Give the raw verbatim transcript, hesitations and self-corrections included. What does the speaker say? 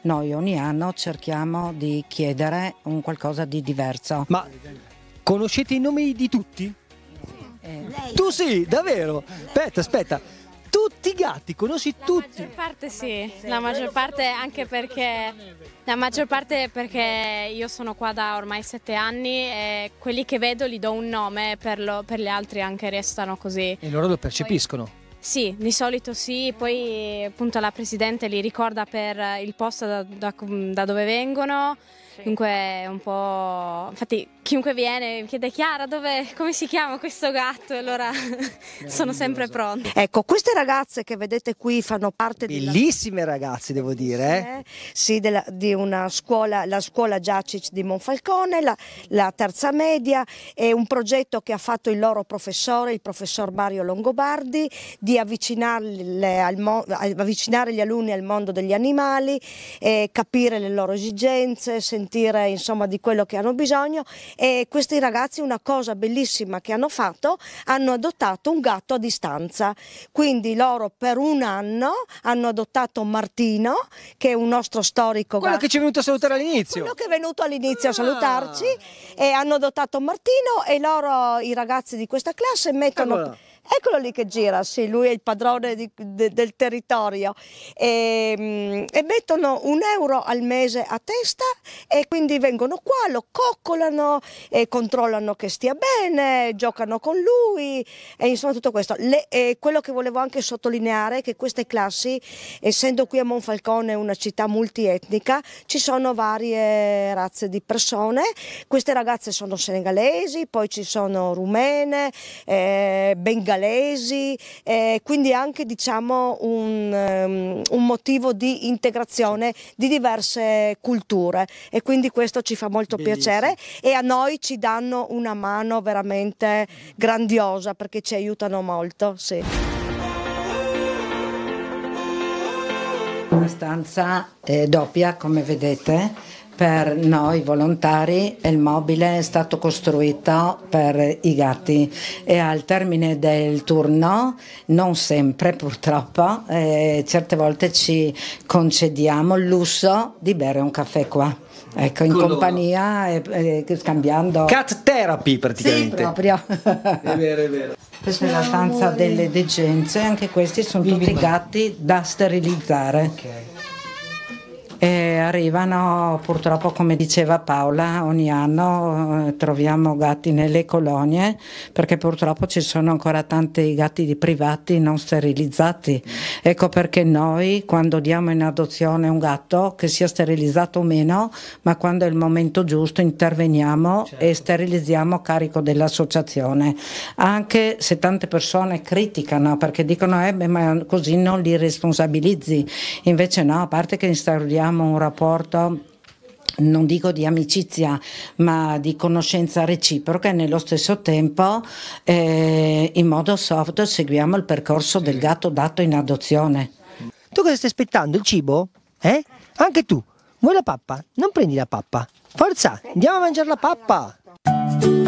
noi ogni anno cerchiamo di chiedere un qualcosa di diverso. Ma conoscete i nomi di tutti? Eh, Tu sì, davvero? Aspetta, aspetta. Tutti i gatti, conosci La tutti? maggior parte sì, la maggior parte anche perché la maggior parte perché io sono qua da ormai sette anni e quelli che vedo gli do un nome, per, lo, per gli altri anche restano così. E loro lo percepiscono. Sì, di solito sì, poi appunto la Presidente li ricorda per il posto da, da- da dove vengono, dunque è un po'... Infatti chiunque viene mi chiede Chiara dove, come si chiama questo gatto e allora sono sempre pronta. Ecco, queste ragazze che vedete qui fanno parte della... Bellissime ragazzi, devo dire. Eh? Sì, della- di una scuola, la scuola Giacic di Monfalcone, la, la terza media, è un progetto che ha fatto il loro professore, il professor Mario Longobardi, di avvicinarle al mo- avvicinare gli alunni al mondo degli animali, eh, capire le loro esigenze, sentire insomma di quello che hanno bisogno. E questi ragazzi, una cosa bellissima che hanno fatto, hanno adottato un gatto a distanza, quindi loro per un anno hanno adottato Martino, che è un nostro storico Quello gatto. che ci è venuto a salutare all'inizio. Quello che è venuto all'inizio Ah. a salutarci, e hanno adottato Martino e loro, i ragazzi di questa classe, mettono... Eccolo. Eccolo lì che gira, sì, lui è il padrone di- de- del territorio, e, mm, e mettono un euro al mese a testa e quindi vengono qua, lo coccolano e controllano che stia bene, giocano con lui e insomma tutto questo. Le- e quello che volevo anche sottolineare è che queste classi, essendo qui a Monfalcone una città multietnica, ci sono varie razze di persone. Queste ragazze sono senegalesi, poi ci sono rumene, eh, bengalesi, eh, quindi anche diciamo un, um, un motivo di integrazione di diverse culture, e quindi questo ci fa molto Bellissimo. piacere, e a noi ci danno una mano veramente grandiosa perché ci aiutano molto. Sì. Una stanza eh, doppia, come vedete, per noi volontari. Il mobile è stato costruito per i gatti e al termine del turno, non sempre purtroppo, eh, certe volte ci concediamo il lusso di bere un caffè qua. Ecco, in Con loro. compagnia e, e scambiando. Cat therapy Sì, praticamente. proprio. È vero, è vero. Questa è la stanza delle degenze, anche questi sono tutti gatti da sterilizzare. E arrivano purtroppo, come diceva Paola, ogni anno eh, troviamo gatti nelle colonie, perché purtroppo ci sono ancora tanti gatti di privati non sterilizzati. Ecco perché noi, quando diamo in adozione un gatto, che sia sterilizzato o meno, ma quando è il momento giusto interveniamo e sterilizziamo a carico dell'associazione, anche se tante persone criticano perché dicono eh beh, ma così non li responsabilizzi. Invece no, a parte che instauriamo un rapporto, non dico di amicizia, ma di conoscenza reciproca, e nello stesso tempo eh, in modo soft seguiamo il percorso del gatto dato in adozione. Tu cosa stai aspettando? Il cibo? Eh? Anche tu. Vuoi la pappa? Non prendi la pappa. Forza, andiamo a mangiare la pappa.